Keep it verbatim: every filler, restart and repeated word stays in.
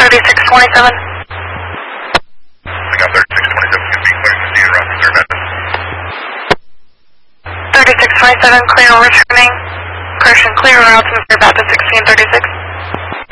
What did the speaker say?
thirty-six twenty-seven. I got thirty-six twenty-seven, can be clear to see around Missouri Baptist. thirty-six twenty-seven, clear returning. Correction, clear route to Missouri Baptist sixteen thirty-six.